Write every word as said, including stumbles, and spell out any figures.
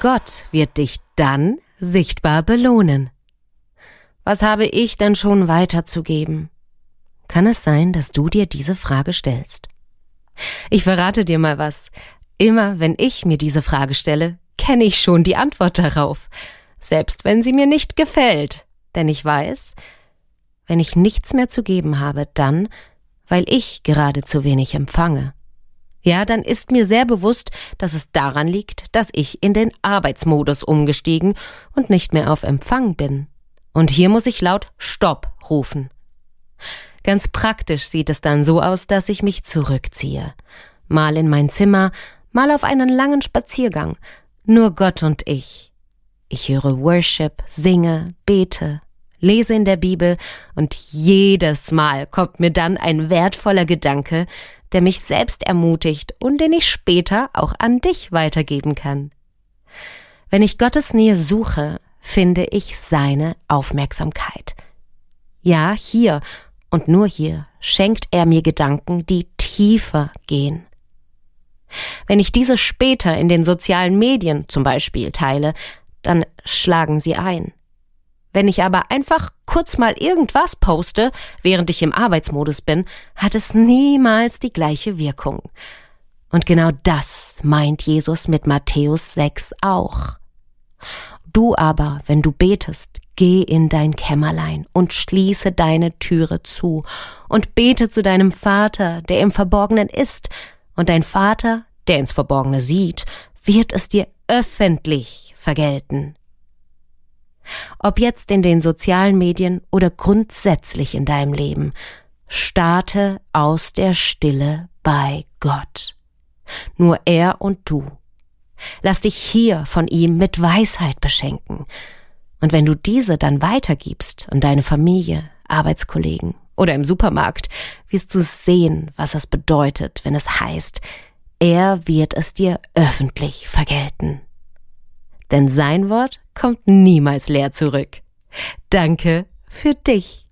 Gott wird dich dann sichtbar belohnen. Was habe ich denn schon weiterzugeben? Kann es sein, dass du dir diese Frage stellst? Ich verrate dir mal was. Immer wenn ich mir diese Frage stelle, kenne ich schon die Antwort darauf. Selbst wenn sie mir nicht gefällt. Denn ich weiß, wenn ich nichts mehr zu geben habe, dann, weil ich gerade zu wenig empfange. Ja, dann ist mir sehr bewusst, dass es daran liegt, dass ich in den Arbeitsmodus umgestiegen und nicht mehr auf Empfang bin. Und hier muss ich laut Stopp rufen. Ganz praktisch sieht es dann so aus, dass ich mich zurückziehe. Mal in mein Zimmer, mal auf einen langen Spaziergang. Nur Gott und ich. Ich höre Worship, singe, bete, lese in der Bibel und jedes Mal kommt mir dann ein wertvoller Gedanke, der mich selbst ermutigt und den ich später auch an dich weitergeben kann. Wenn ich Gottes Nähe suche, finde ich seine Aufmerksamkeit. Ja, hier und nur hier schenkt er mir Gedanken, die tiefer gehen. Wenn ich diese später in den sozialen Medien zum Beispiel teile, dann schlagen sie ein. Wenn ich aber einfach kurz mal irgendwas poste, während ich im Arbeitsmodus bin, hat es niemals die gleiche Wirkung. Und genau das meint Jesus mit Matthäus sechs auch. Du aber, wenn du betest, geh in dein Kämmerlein und schließe deine Türe zu und bete zu deinem Vater, der im Verborgenen ist, und dein Vater, der ins Verborgene sieht, wird es dir öffentlich vergelten. Ob jetzt in den sozialen Medien oder grundsätzlich in deinem Leben, starte aus der Stille bei Gott. Nur er und du. Lass dich hier von ihm mit Weisheit beschenken. Und wenn du diese dann weitergibst an deine Familie, Arbeitskollegen oder im Supermarkt, wirst du sehen, was es bedeutet, wenn es heißt, er wird es dir öffentlich vergelten. Denn sein Wort kommt niemals leer zurück. Danke für dich.